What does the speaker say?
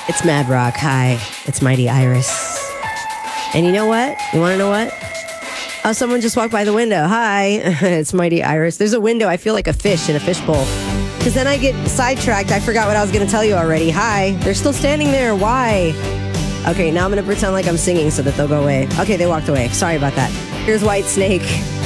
It's Mad Rock. Hi, it's Mighty Iris. And you know what? You want to know what? Oh, someone just walked by the window. Hi, it's Mighty Iris. There's a window. I feel like a fish in a fishbowl. Because then I get sidetracked. I forgot what I was going to tell you already. Hi, they're still standing there. Why? Okay, now I'm going to pretend like I'm singing so that they'll go away. Okay, they walked away. Sorry about that. Here's White Snake.